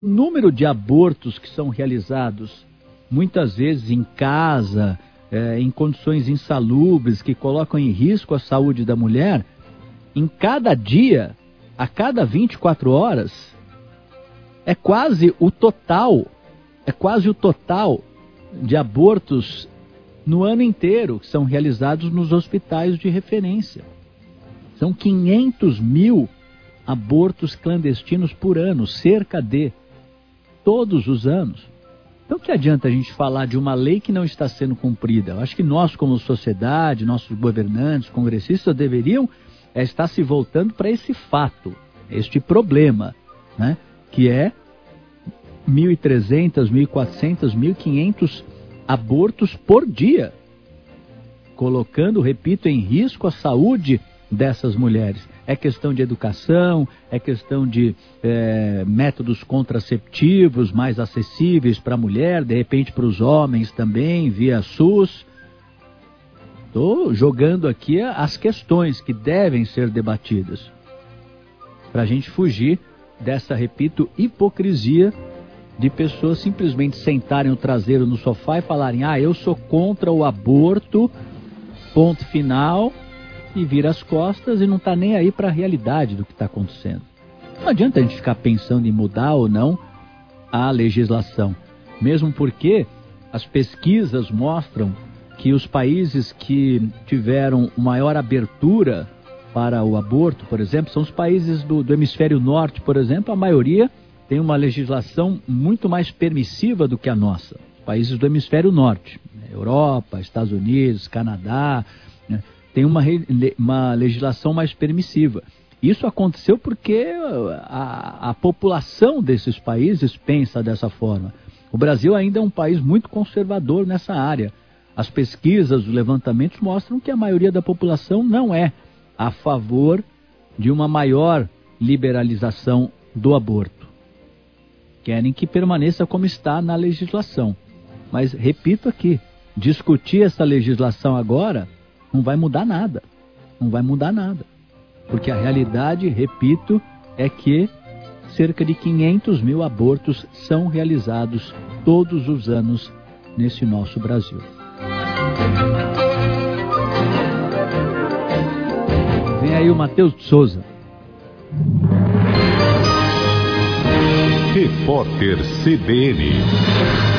número de abortos que são realizados, muitas vezes em casa, em condições insalubres, que colocam em risco a saúde da mulher, em cada dia, a cada 24 horas, é quase o total de abortos no ano inteiro que são realizados nos hospitais de referência. São 500 mil abortos clandestinos por ano, cerca de todos os anos. Então, que adianta a gente falar de uma lei que não está sendo cumprida? Eu acho que nós, como sociedade, nossos governantes, congressistas, deveriam estar se voltando para esse fato, este problema, né? Que é 1.300, 1.400, 1.500 abortos por dia, colocando, repito, em risco a saúde dessas mulheres. É questão de educação, é questão de métodos contraceptivos mais acessíveis para a mulher, de repente para os homens também, via SUS. Estou jogando aqui as questões que devem ser debatidas, para a gente fugir dessa, repito, hipocrisia de pessoas simplesmente sentarem o traseiro no sofá e falarem: eu sou contra o aborto, ponto final, e vira as costas e não está nem aí para a realidade do que está acontecendo. Não adianta a gente ficar pensando em mudar ou não a legislação, mesmo porque as pesquisas mostram que os países que tiveram maior abertura para o aborto, por exemplo, são os países do hemisfério norte, por exemplo. A maioria tem uma legislação muito mais permissiva do que a nossa. Os países do hemisfério norte, Europa, Estados Unidos, Canadá, né, tem uma legislação mais permissiva. Isso aconteceu porque a população desses países pensa dessa forma. O Brasil ainda é um país muito conservador nessa área. As pesquisas, os levantamentos mostram que a maioria da população não é a favor de uma maior liberalização do aborto. Querem que permaneça como está na legislação. Mas, repito aqui, discutir essa legislação agora não vai mudar nada. Não vai mudar nada. Porque a realidade, repito, é que cerca de 500 mil abortos são realizados todos os anos nesse nosso Brasil. Vem aí o Matheus de Souza. Repórter CBN.